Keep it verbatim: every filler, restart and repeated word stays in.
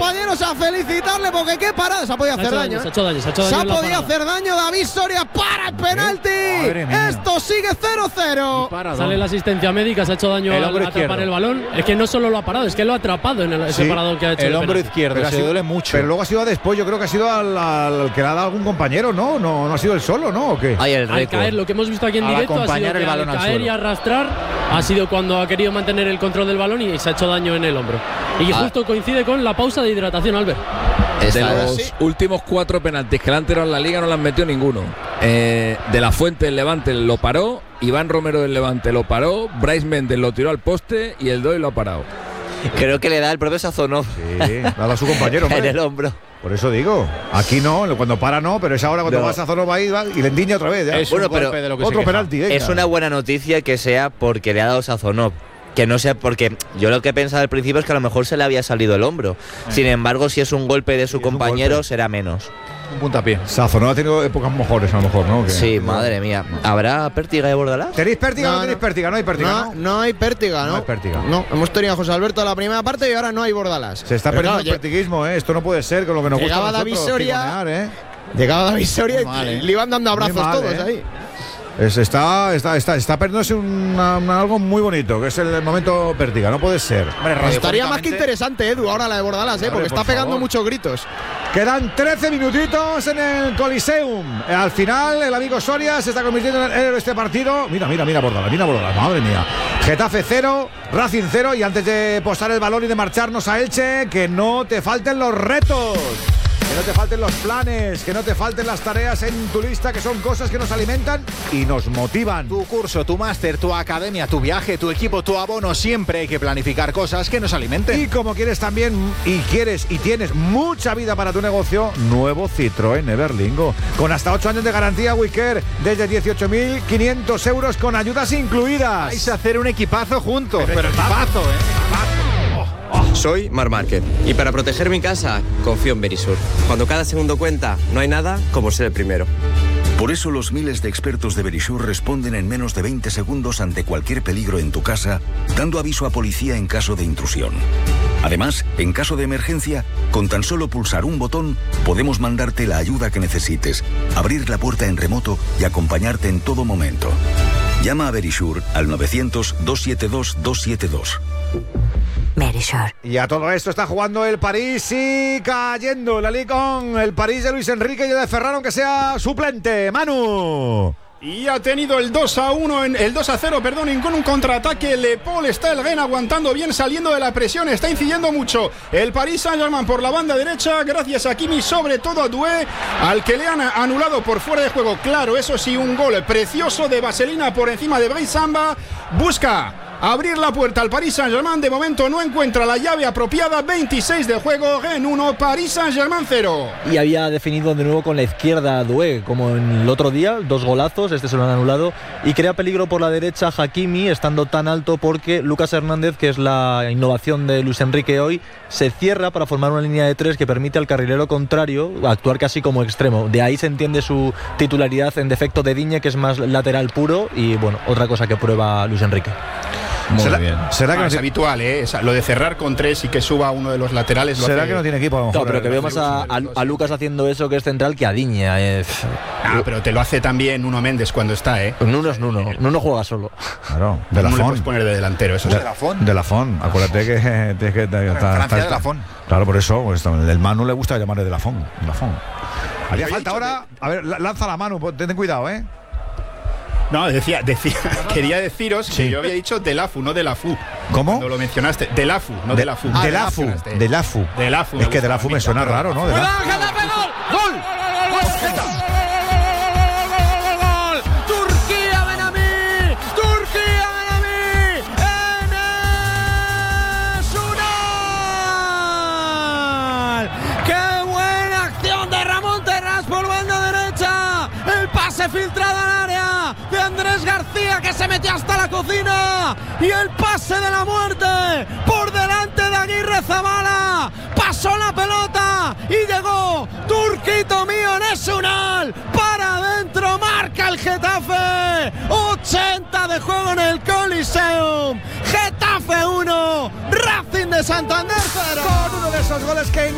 compañeros a felicitarle porque qué parada. Se ha podido hacer daño. Se ha hecho daño. Se ha, hecho daño se ha en la podido parada. hacer daño. David Soria para el penalti. Esto sigue cero cero. Sale la asistencia médica. Se ha hecho daño al atrapar izquierdo. el balón. Es que no solo lo ha parado, es que lo ha atrapado en el, ese sí, parado que ha hecho. El hombro izquierdo. Pero se sido, duele mucho. Pero luego ha sido después. Yo creo que ha sido al, al que le ha dado algún compañero, ¿no? No, no ha sido él solo, ¿no? ¿O qué? Ay, el al caer, lo que hemos visto aquí en al directo ha sido que el balón al al caer suelo. y arrastrar ha sido cuando ha querido mantener el control del balón y se ha hecho daño en el hombro. Y ah. justo coincide con la pausa de hidratación, Albert. De los sí. últimos cuatro penaltis que le han tirado en la Liga no le han metido ninguno. Eh, de la Fuente del Levante lo paró, Iván Romero del Levante lo paró, Brais Méndez lo tiró al poste y el Doy lo ha parado. Creo que le da el propio Sazonov. Sí, dale a su compañero, en el hombro. Por eso digo, aquí no, cuando para no, pero es ahora cuando no. va a Sazonov ahí va y le endiña otra vez. ¿eh? Es bueno, pero de lo que otro penalti. ¿eh? Es una buena noticia que sea porque le ha dado Sazonov. Que no sea porque yo lo que pensaba al principio es que a lo mejor se le había salido el hombro. Sin embargo, si es un golpe de su sí, compañero, será menos. Un puntapié. Sazonov ha tenido épocas mejores, a lo mejor, ¿no? Que, sí, que madre mía. ¿Habrá pértiga de Bordalás? ¿Tenéis pértiga o no, no tenéis pértiga? No hay pértiga, no, ¿no? No hay pértiga, ¿no? No hay pértiga. No, hemos tenido a José Alberto en la primera parte y ahora no hay Bordalás. Se está pero perdiendo claro, el pértiguismo, ¿eh? Esto no puede ser con lo que nos gusta a David nosotros Soria, piconear, ¿eh? Llegaba David Soria mal, y ¿eh? le iban dando abrazos mal, todos ¿eh? ahí. Es, está, está, está, está perdiéndose una, una, algo muy bonito, que es el momento pértiga, no puede ser. Hombre, estaría más que interesante, Edu, ahora la de Bordalás, ¿eh? Porque está pegando favor. muchos gritos. Quedan trece minutitos en el Coliseum. Al final, el amigo Soria se está convirtiendo en el héroe de este partido. Mira, mira, mira Bordalás, mira Bordalás, madre mía. Getafe cero, Racing cero. Y antes de posar el balón y de marcharnos a Elche, que no te falten los retos. Que no te falten los planes, que no te falten las tareas en tu lista, que son cosas que nos alimentan y nos motivan. Tu curso, tu máster, tu academia, tu viaje, tu equipo, tu abono, siempre hay que planificar cosas que nos alimenten. Y como quieres también, y quieres y tienes mucha vida para tu negocio, nuevo Citroën Everlingo. Con hasta ocho años de garantía Wicker, desde dieciocho mil quinientos euros con ayudas incluidas. Vais a hacer un equipazo juntos, pero, pero equipazo, ¿eh? Soy Marc Márquez y para proteger mi casa confío en Verisur. Cuando cada segundo cuenta, no hay nada como ser el primero. Por eso los miles de expertos de Verisur responden en menos de veinte segundos ante cualquier peligro en tu casa, dando aviso a policía en caso de intrusión. Además, en caso de emergencia, con tan solo pulsar un botón, podemos mandarte la ayuda que necesites, abrir la puerta en remoto y acompañarte en todo momento. Llama a Verisur al novecientos, doscientos setenta y dos, doscientos setenta y dos. Verisur. Y a todo esto está jugando el París y cayendo la Liga con el París de Luis Enrique y de Ferran, aunque sea suplente. Manu. Y ha tenido el dos a uno, en, el dos a cero, perdón, con un contraataque. Le Paul está el Rennes aguantando bien, saliendo de la presión, está incidiendo mucho el Paris Saint-Germain por la banda derecha, gracias a Kimi, sobre todo a Doué, al que le han anulado por fuera de juego. Claro, eso sí, un gol precioso de Vaselina por encima de Brice Samba. Busca abrir la puerta al Paris Saint-Germain. De momento no encuentra la llave apropiada. veintiséis de juego, Rennes uno, Paris Saint-Germain cero. Y había definido de nuevo con la izquierda Doué, como en el otro día, dos golazos, este se lo han anulado. Y crea peligro por la derecha Hakimi, estando tan alto porque Lucas Hernández, que es la innovación de Luis Enrique hoy, se cierra para formar una línea de tres que permite al carrilero contrario actuar casi como extremo. De ahí se entiende su titularidad en defecto de Digne, que es más lateral puro. Y bueno, otra cosa que prueba Luis Enrique. Muy ¿Será, bien. ¿será que ah, no es tiene... habitual, ¿eh? Lo de cerrar con tres y que suba uno de los laterales. Lo ¿Será hace... que no tiene equipo? A lo mejor, no, pero que veo más a, a, a Lucas haciendo eso que es central que a Digne. Eh. Ah, pero te lo hace también Nuno Méndez cuando está, ¿eh? Nuno es Nuno. Nuno juega solo. Claro, de la no Fon. le puedes poner de delantero, eso de, es de la Fon. De la Fon. Acuérdate que tienes que está, está, Francia está, de la Fon. Claro, por eso, pues, el Manu le gusta llamarle de la Fon. De la Fon. Haría falta ahora. A ver, lanza la mano, ten cuidado, ¿eh? No, decía, decía, quería deciros sí. que yo había dicho de la Fu, no de la Fu. ¿Cómo? Cuando lo mencionaste, de la Fu, no de, de la Fu. Ah, de la Fu, de la Fu. De la Fu. Es que de la Fu me suena raro, ¿no? De la Fu. ¡Gol! ¡Turquía, Benamí! ¡Turquía, Benamí! ¡Enes Unal! ¡Qué buena acción de Ramón Terrás por banda derecha! El pase filtrado al área de Andrés García, que se metió hasta la cocina, y el pase de la muerte por delante de Aguirre Zabala. Pasó la pelota y llegó Turquito mío, Enes Unal para adentro, marca el Getafe. ochenta de juego en el Coliseum. Getafe uno, Racing de Santander cero. Con uno de esos goles que